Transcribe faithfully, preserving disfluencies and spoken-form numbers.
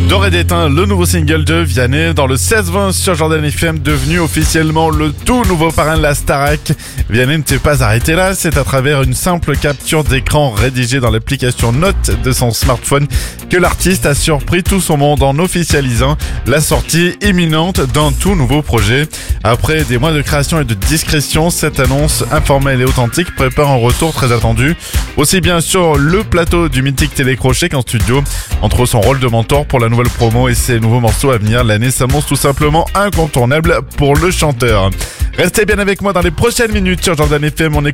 Doré d'éteint, le nouveau single de Vianney dans le seize vingt sur Jordan F M, devenu officiellement le tout nouveau parrain de la Starac. Vianney ne s'est pas arrêté là, c'est à travers une simple capture d'écran rédigée dans l'application Notes de son smartphone que l'artiste a surpris tout son monde en officialisant la sortie imminente d'un tout nouveau projet. Après des mois de création et de discrétion, cette annonce informelle et authentique prépare un retour très attendu, aussi bien sur le plateau du mythique Télécrochet qu'en studio. Entre son rôle de mentor pour la nouvelle promo et ses nouveaux morceaux à venir, l'année s'annonce tout simplement incontournable pour le chanteur. Restez bien avec moi dans les prochaines minutes sur Jordan F M. On écoute